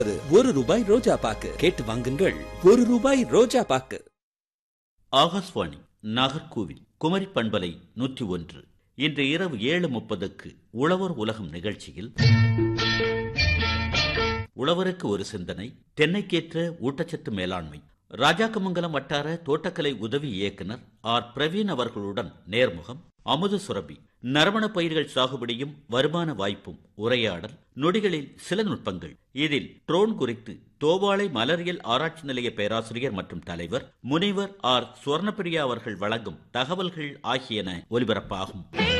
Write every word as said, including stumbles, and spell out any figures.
ஒரு ரூபாய் ரோஜா பாக்கு கேட்டு வாங்குங்கள். ஒரு ரூபாய் ரோஜா பாக்கு. ஆகாஷ்வாணி நாகர்கோவில் குமரி பண்பலை நூற்றி ஒன்று. இன்று இரவு ஏழு முப்பதுக்கு உழவர் உலகம் நிகழ்ச்சியில் உழவருக்கு ஒரு சிந்தனை, தென்னைக்கேற்ற ஊட்டச்சத்து மேலாண்மை, ராஜாக்கமங்கலம் வட்டார தோட்டக்கலை உதவி இயக்குனர் ஆர் பிரவீன் அவர்களுடன் நேர்முகம். அமுத சுரபி, நறுமண பயிர்கள் சாகுபடியும் வருமான வாய்ப்பும், உரையாடல், நொடிகளில் சில நுட்பங்கள். இதில் ட்ரோன் குறித்து தோவாளை மலரியல் ஆராய்ச்சி நிலைய பேராசிரியர் மற்றும் தலைவர் முனைவர் ஆர் சுவர்ணப்பிரியா அவர்கள் வழங்கும் தகவல்கள் ஆகியன ஒலிபரப்பாகும்.